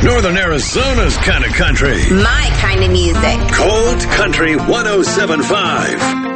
Northern Arizona's kind of country. My kind of music. Cold Country 107.5.